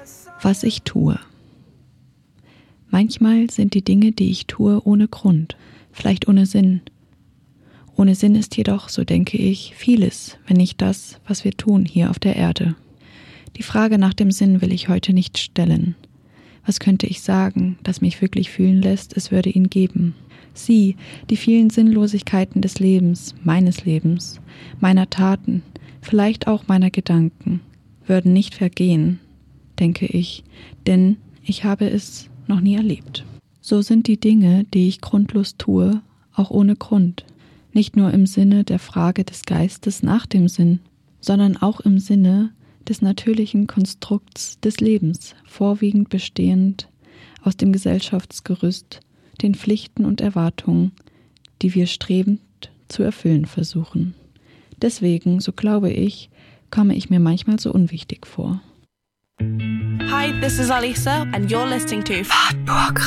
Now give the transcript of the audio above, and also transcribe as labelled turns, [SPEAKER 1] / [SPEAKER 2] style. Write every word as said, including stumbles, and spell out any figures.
[SPEAKER 1] Was ich tue. Manchmal sind die Dinge, die ich tue, ohne Grund, vielleicht ohne Sinn. Ohne Sinn ist jedoch, so denke ich, vieles, wenn nicht das, was wir tun hier auf der Erde. Die Frage nach dem Sinn will ich heute nicht stellen. Was könnte ich sagen, das mich wirklich fühlen lässt, es würde ihn geben. Sie, die vielen Sinnlosigkeiten des Lebens, meines Lebens, meiner Taten, vielleicht auch meiner Gedanken, würden nicht vergehen, denke ich, denn ich habe es noch nie erlebt. So sind die Dinge, die ich grundlos tue, auch ohne Grund. Nicht nur im Sinne der Frage des Geistes nach dem Sinn, sondern auch im Sinne des natürlichen Konstrukts des Lebens, vorwiegend bestehend aus dem Gesellschaftsgerüst, den Pflichten und Erwartungen, die wir strebend zu erfüllen versuchen. Deswegen, so glaube ich, komme ich mir manchmal so unwichtig vor.
[SPEAKER 2] Hi, this is Alisa and you're listening to